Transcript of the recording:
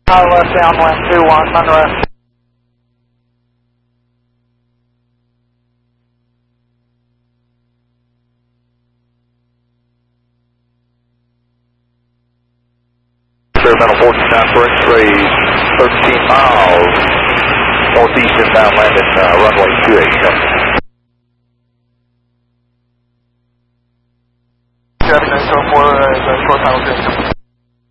Left downwind 21 Monroe. Experimental 49 for X-ray, 13 miles, northeast inbound landing, runway 28.